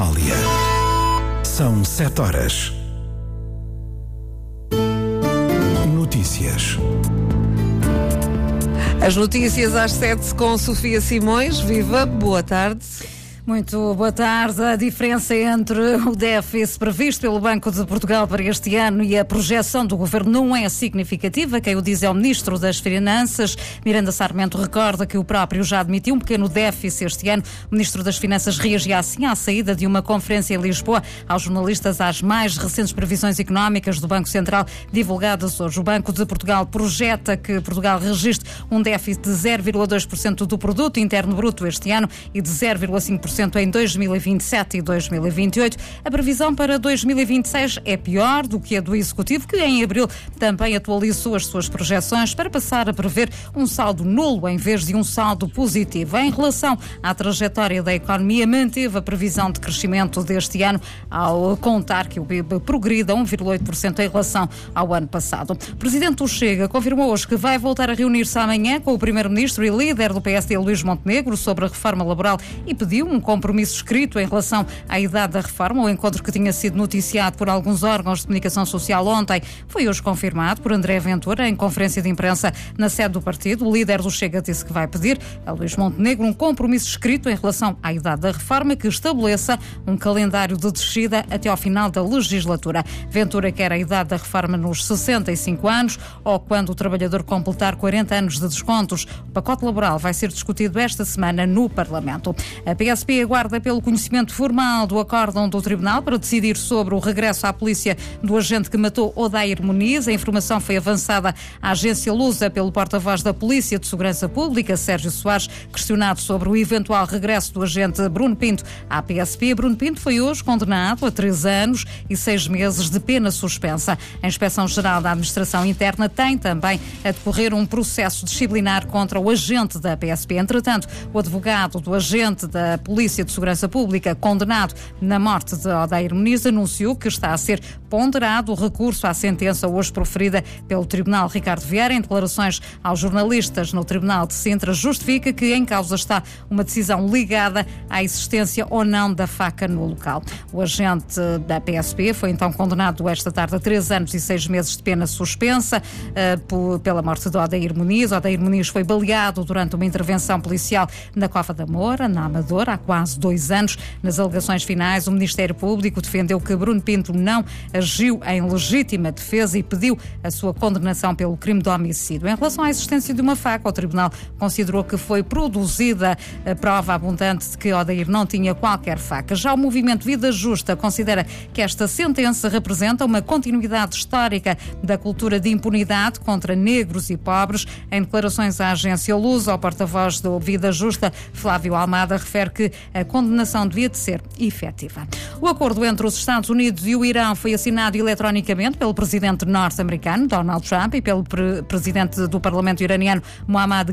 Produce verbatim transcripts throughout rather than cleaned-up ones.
Amália. São sete horas. Notícias. As notícias às sete com Sofia Simões. Viva, boa tarde. Muito boa tarde. A diferença entre o déficit previsto pelo Banco de Portugal para este ano e a projeção do Governo não é significativa. Quem o diz é o Ministro das Finanças. Miranda Sarmento recorda que o próprio já admitiu um pequeno déficit este ano. O Ministro das Finanças reagia assim à saída de uma conferência em Lisboa aos jornalistas às mais recentes previsões económicas do Banco Central divulgadas hoje. O Banco de Portugal projeta que Portugal registre um déficit de zero vírgula dois por cento do produto interno bruto este ano e de zero vírgula cinco por cento em dois mil e vinte e sete e dois mil e vinte e oito. A previsão para dois mil e vinte e seis é pior do que a do Executivo, que em abril também atualizou as suas projeções para passar a prever um saldo nulo em vez de um saldo positivo. Em relação à trajetória da economia, manteve a previsão de crescimento deste ano ao contar que o P I B progrida um vírgula oito por cento em relação ao ano passado. O Presidente do Chega confirmou hoje que vai voltar a reunir-se amanhã com o Primeiro-Ministro e líder do P S D, Luís Montenegro, sobre a reforma laboral e pediu um compromisso escrito em relação à idade da reforma. O encontro, que tinha sido noticiado por alguns órgãos de comunicação social ontem, foi hoje confirmado por André Ventura em conferência de imprensa na sede do partido. O líder do Chega disse que vai pedir a Luís Montenegro um compromisso escrito em relação à idade da reforma que estabeleça um calendário de descida até ao final da legislatura. Ventura quer a idade da reforma nos sessenta e cinco anos ou quando o trabalhador completar quarenta anos de descontos. O pacote laboral vai ser discutido esta semana no Parlamento. A P S P aguarda pelo conhecimento formal do acórdão do Tribunal para decidir sobre o regresso à polícia do agente que matou Odair Muniz. A informação foi avançada à agência Lusa pelo porta-voz da Polícia de Segurança Pública, Sérgio Soares, questionado sobre o eventual regresso do agente Bruno Pinto à P S P. Bruno Pinto foi hoje condenado a três anos e seis meses de pena suspensa. A Inspeção-Geral da Administração Interna tem também a decorrer um processo disciplinar contra o agente da P S P. Entretanto, o advogado do agente da Polícia de Segurança Pública, condenado na morte de Odair Muniz, anunciou que está a ser ponderado o recurso à sentença hoje proferida pelo Tribunal. Ricardo Vieira, em declarações aos jornalistas no Tribunal de Sintra, justifica que em causa está uma decisão ligada à existência ou não da faca no local. O agente da P S P foi então condenado esta tarde a três anos e seis meses de pena suspensa uh, por, pela morte de Odair Muniz. Odair Muniz foi baleado durante uma intervenção policial na Cova da Moura, na Amadora, há quase dois anos. Nas alegações finais, o Ministério Público defendeu que Bruno Pinto não agiu em legítima defesa e pediu a sua condenação pelo crime de homicídio. Em relação à existência de uma faca, o Tribunal considerou que foi produzida a prova abundante de que Odair não tinha qualquer faca. Já o movimento Vida Justa considera que esta sentença representa uma continuidade histórica da cultura de impunidade contra negros e pobres. Em declarações à agência Lusa, o porta-voz do Vida Justa, Flávio Almada, refere que a condenação devia de ser efetiva. O acordo entre os Estados Unidos e o Irão foi assinado eletronicamente pelo presidente norte-americano, Donald Trump, e pelo pre- presidente do Parlamento iraniano, Mohammad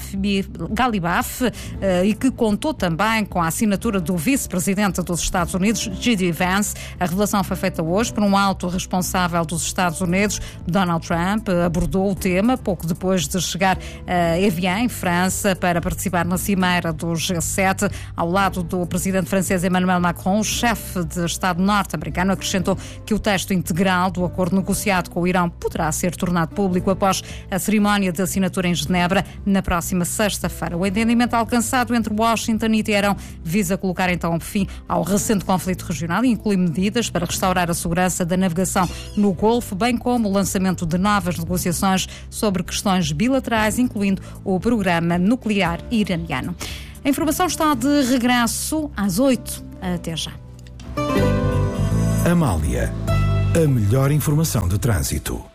Ghalibaf, eh, e que contou também com a assinatura do vice-presidente dos Estados Unidos, J D Vance. A revelação foi feita hoje por um alto responsável dos Estados Unidos. Donald Trump abordou o tema pouco depois de chegar a Evian, em França, para participar na cimeira do G sete, ao lado do presidente francês Emmanuel Macron. O chefe de Estado norte-americano acrescentou que o texto integral do acordo negociado com o Irão poderá ser tornado público após a cerimónia de assinatura em Genebra na próxima sexta-feira. O entendimento alcançado entre Washington e Teherão visa colocar então fim ao recente conflito regional e inclui medidas para restaurar a segurança da navegação no Golfo, bem como o lançamento de novas negociações sobre questões bilaterais, incluindo o programa nuclear iraniano. A informação está de regresso às oito. Até já. Amália, a melhor informação de trânsito.